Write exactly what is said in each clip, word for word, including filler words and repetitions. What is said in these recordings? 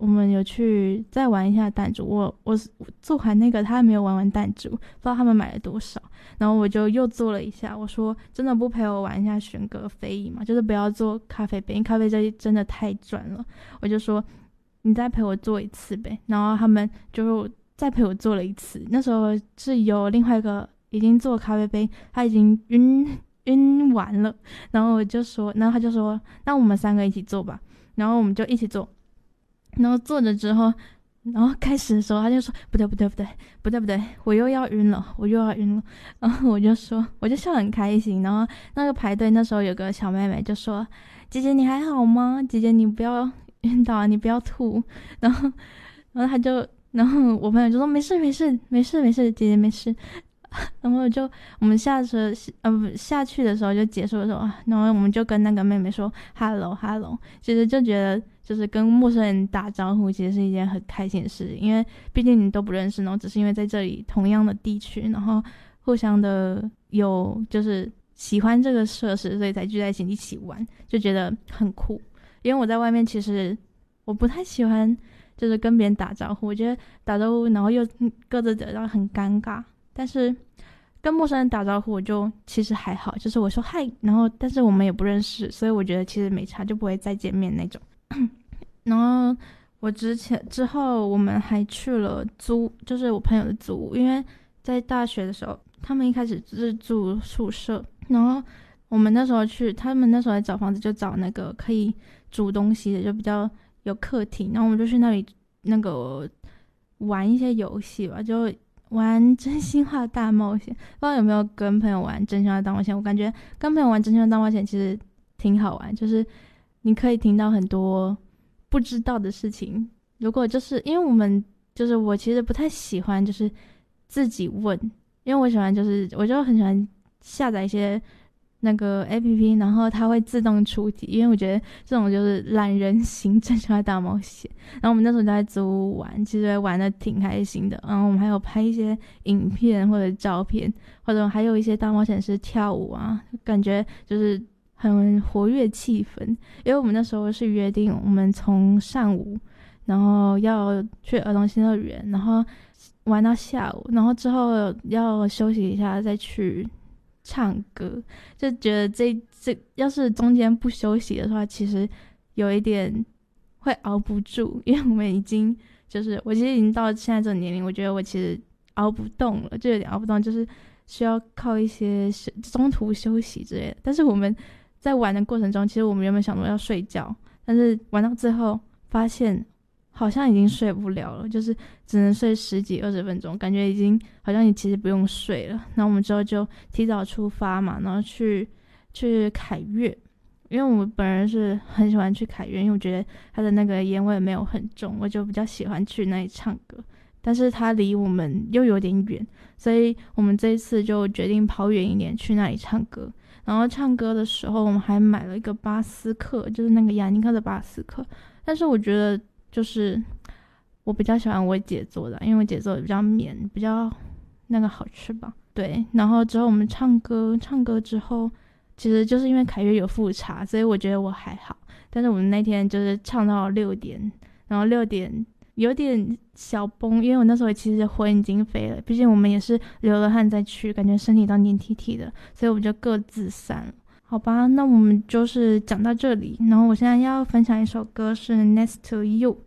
们有去再玩一下弹珠，我我做完那个他还没有玩完弹珠，不知道他们买了多少，然后我就又做了一下，我说真的不陪我玩一下选个非遗嘛，就是不要做咖啡杯，因为咖啡杯真的太赚了，我就说你再陪我做一次呗，然后他们就再陪我做了一次，那时候是有另外一个已经做咖啡杯，他已经晕晕完了，然后我就说，然后他就说那我们三个一起做吧，然后我们就一起做，然后做着之后，然后开始的时候他就说不对不对不对不对不对，我又要晕了，我又要晕了，然后我就说，我就笑得很开心，然后那个排队那时候有个小妹妹就说姐姐你还好吗？姐姐你不要晕倒啊，你不要吐，然后然后他就然后我朋友就说没事没事没事没事姐姐没事，然后就我们下车呃不下去的时候就结束的时候，然后我们就跟那个妹妹说 hello hello， 其实就觉得就是跟陌生人打招呼其实是一件很开心的事，因为毕竟你都不认识，然后只是因为在这里同样的地区，然后互相的有就是喜欢这个设施，所以才聚在一起一起玩，就觉得很酷。因为我在外面其实我不太喜欢就是跟别人打招呼，我觉得打招呼然后又各自得到很尴尬，但是跟陌生人打招呼我就其实还好，就是我说嗨，然后但是我们也不认识，所以我觉得其实没差，就不会再见面那种。然后我之前之后我们还去了租，就是我朋友的租屋，因为在大学的时候他们一开始是住宿舍，然后我们那时候去，他们那时候在找房子，就找那个可以煮东西的，就比较有客厅，然后我们就去那里那个玩一些游戏吧，就玩真心话大冒险。不知道有没有跟朋友玩真心话大冒险？我感觉跟朋友玩真心话大冒险其实挺好玩，就是你可以听到很多不知道的事情。如果就是因为我们就是我其实不太喜欢就是自己问，因为我喜欢就是我就很喜欢下载一些那个 A P P， 然后它会自动出题，因为我觉得这种就是懒人型真心话大冒险。然后我们那时候就在租屋玩，其实玩的挺开心的。然后我们还有拍一些影片或者照片，或者还有一些大冒险是跳舞啊，感觉就是很活跃气氛。因为我们那时候是约定，我们从上午然后要去儿童新乐园，然后玩到下午，然后之后要休息一下再去唱歌，就觉得这这要是中间不休息的话，其实有一点会熬不住，因为我们已经就是我其实已经到现在这个年龄，我觉得我其实熬不动了，就有点熬不动，就是需要靠一些中途休息之类的。但是我们在玩的过程中，其实我们原本想说要睡觉，但是玩到最后发现好像已经睡不了了，就是只能睡十几二十分钟，感觉已经好像你其实不用睡了。然后我们之后就提早出发嘛，然后去去凯悦，因为我本人是很喜欢去凯悦，因为我觉得它的那个烟味没有很重，我就比较喜欢去那里唱歌。但是它离我们又有点远，所以我们这一次就决定跑远一点去那里唱歌。然后唱歌的时候，我们还买了一个巴斯克，就是那个雅尼克的巴斯克，但是我觉得就是我比较喜欢我姐做的，因为我姐做的比较绵，比较那个好吃吧。对，然后之后我们唱歌，唱歌之后，其实就是因为凯悦有副茶，所以我觉得我还好。但是我们那天就是唱到六点，然后六点有点小崩，因为我那时候其实魂已经飞了，毕竟我们也是流了汗再去，感觉身体都黏踢踢的，所以我们就各自散了。好吧，那我们就是讲到这里，然后我现在要分享一首歌是 Next to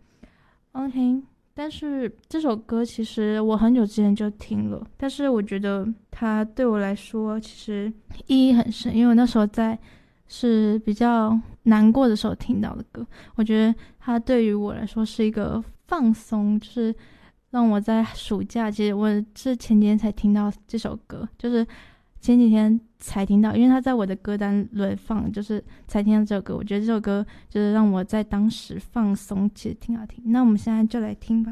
You。OK， 但是这首歌其实我很久之前就听了，但是我觉得它对我来说其实意义很深，因为我那时候在是比较难过的时候听到的歌，我觉得它对于我来说是一个放松，就是让我在暑假，其实我是前几天才听到这首歌，就是前几天才听到，因为他在我的歌单轮放，就是才听到这首歌。我觉得这首歌就是让我在当时放松，其实挺好听。那我们现在就来听吧。